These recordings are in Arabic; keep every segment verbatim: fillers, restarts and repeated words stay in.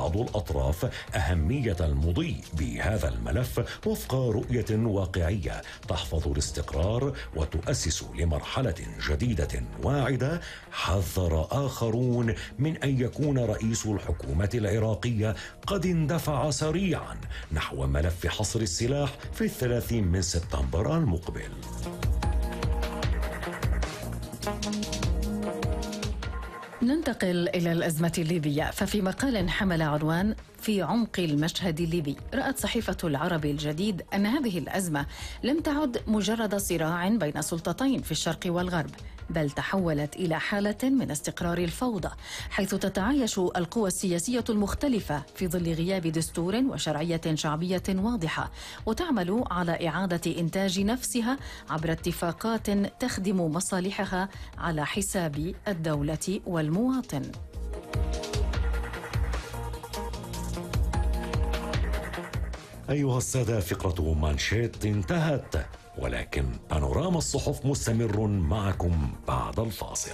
بعض الأطراف أهمية المضي بهذا الملف وفق رؤية واقعية تحفظ الاستقرار وتؤسس لمرحلة جديدة واعدة، حذر آخرون من أن يكون رئيس الحكومة العراقية قد اندفع سريعا نحو ملف حصر السلاح في الثلاثين من سبتمبر المقبل. ننتقل إلى الأزمة الليبية، ففي مقال حمل عنوان في عمق المشهد الليبي، رأت صحيفة العربي الجديد أن هذه الأزمة لم تعد مجرد صراع بين سلطتين في الشرق والغرب، بل تحولت إلى حالة من استقرار الفوضى، حيث تتعايش القوى السياسية المختلفة في ظل غياب دستور وشرعية شعبية واضحة، وتعمل على إعادة إنتاج نفسها عبر اتفاقات تخدم مصالحها على حساب الدولة والمواطن. أيها السادة، فقرة مانشيت انتهت، ولكن بانوراما الصحف مستمر معكم بعد الفاصل.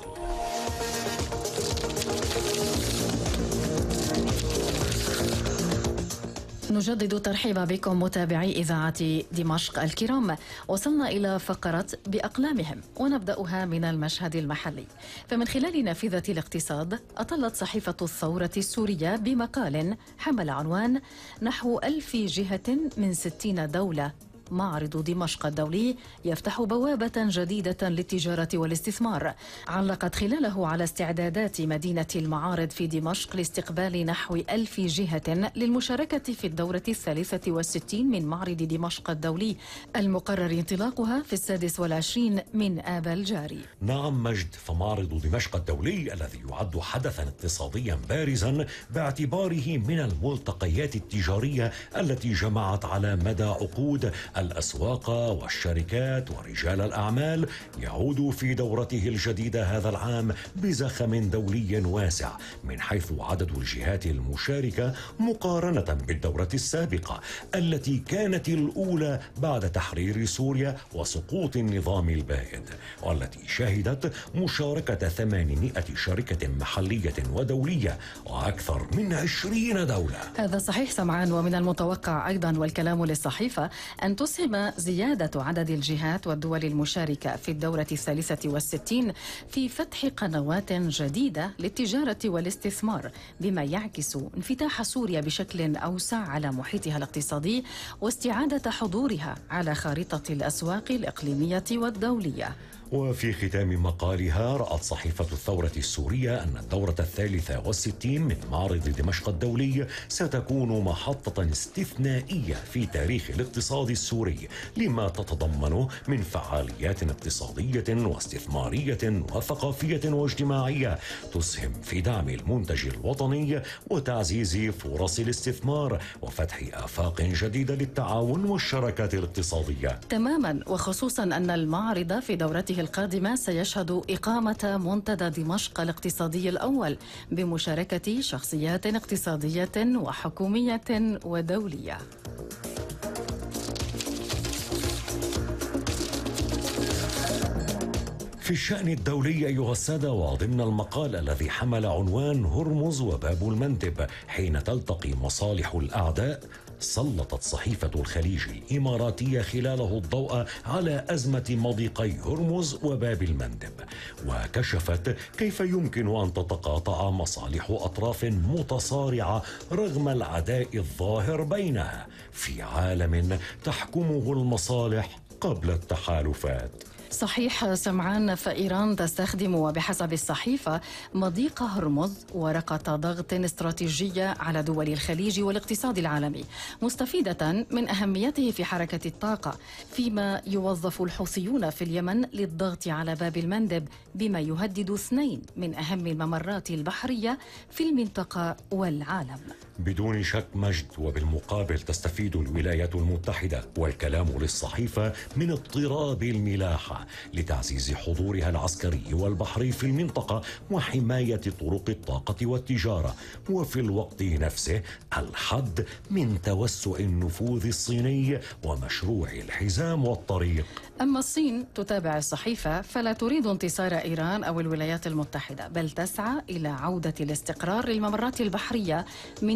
نجدد ترحيب بكم متابعي إذاعة دمشق الكرام. وصلنا إلى فقرة بأقلامهم، ونبدأها من المشهد المحلي. فمن خلال نافذة الاقتصاد أطلت صحيفة الثورة السورية بمقال حمل عنوان نحو ألف جهة من ستين دولة، معرض دمشق الدولي يفتح بوابة جديدة للتجارة والاستثمار. علقت خلاله على استعدادات مدينة المعارض في دمشق لاستقبال نحو ألف جهة للمشاركة في الدورة الثالثة والستين من معرض دمشق الدولي، المقرر انطلاقها في السادس والعشرين من آب الجاري. نعم مجد، فمعرض دمشق الدولي الذي يعد حدثا اقتصاديا بارزا باعتباره من الملتقيات التجارية التي جمعت على مدى عقود الأسواق والشركات ورجال الأعمال، يعود في دورته الجديدة هذا العام بزخم دولي واسع من حيث عدد الجهات المشاركة مقارنة بالدورة السابقة التي كانت الأولى بعد تحرير سوريا وسقوط النظام البائد، والتي شهدت مشاركة ثمانمائة شركة محلية ودولية وأكثر من عشرين دولة. هذا صحيح سمعان، ومن المتوقع أيضا والكلام للصحيفة أن تسهم زيادة عدد الجهات والدول المشاركة في الدورة الثالثة والستين في فتح قنوات جديدة للتجارة والاستثمار، بما يعكس انفتاح سوريا بشكل أوسع على محيطها الاقتصادي واستعادة حضورها على خارطة الأسواق الإقليمية والدولية. وفي ختام مقالها رأت صحيفة الثورة السورية أن الدورة الثالثة والستين من معرض دمشق الدولي ستكون محطة استثنائية في تاريخ الاقتصاد السوري، لما تتضمن من فعاليات اقتصادية واستثمارية وثقافية واجتماعية تسهم في دعم المنتج الوطني وتعزيز فرص الاستثمار وفتح آفاق جديدة للتعاون والشراكات الاقتصادية. تماما، وخصوصا أن المعرض في دورته القادمة سيشهد إقامة منتدى دمشق الاقتصادي الأول بمشاركة شخصيات اقتصادية وحكومية ودولية. في الشأن الدولي أيها السادة، وضمن المقال الذي حمل عنوان هرمز وباب المندب حين تلتقي مصالح الأعداء، سلطت صحيفة الخليج الإماراتية خلاله الضوء على أزمة مضيقي هرمز وباب المندب، وكشفت كيف يمكن أن تتقاطع مصالح أطراف متصارعة رغم العداء الظاهر بينها في عالم تحكمه المصالح قبل التحالفات. صحيح سمعان، فإيران تستخدم وبحسب الصحيفة مضيق هرمز ورقة ضغط استراتيجية على دول الخليج والاقتصاد العالمي، مستفيدة من أهميته في حركة الطاقة، فيما يوظف الحوثيون في اليمن للضغط على باب المندب بما يهدد اثنين من أهم الممرات البحرية في المنطقة والعالم. بدون شك مجد، وبالمقابل تستفيد الولايات المتحدة والكلام للصحيفة من اضطراب الملاحة لتعزيز حضورها العسكري والبحري في المنطقة وحماية طرق الطاقة والتجارة، وفي الوقت نفسه الحد من توسع النفوذ الصيني ومشروع الحزام والطريق. أما الصين تتابع الصحيفة فلا تريد انتصار إيران أو الولايات المتحدة، بل تسعى إلى عودة الاستقرار للممرات البحرية من